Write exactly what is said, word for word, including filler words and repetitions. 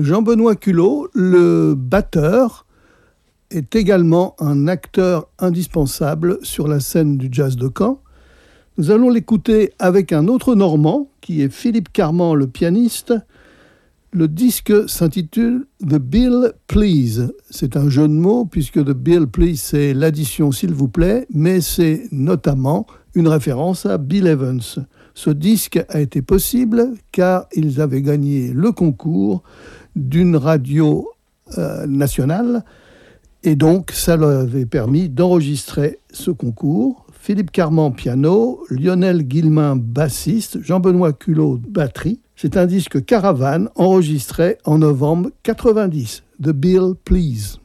Jean-Benoît Culot, le batteur, est également un acteur indispensable sur la scène du jazz de Caen. Nous allons l'écouter avec un autre Normand, qui est Philippe Carman, le pianiste. Le disque s'intitule « The Bill Please ». C'est un jeu de mots, puisque « The Bill Please », c'est l'addition « s'il vous plaît », mais c'est notamment une référence à Bill Evans. Ce disque a été possible car ils avaient gagné le concours d'une radio euh, nationale, et donc ça leur avait permis d'enregistrer ce concours. Philippe Carman, piano, Lionel Guillemin, bassiste, Jean-Benoît Culot, batterie. C'est un disque Caravane enregistré en novembre quatre-vingt-dix. The Bill Please.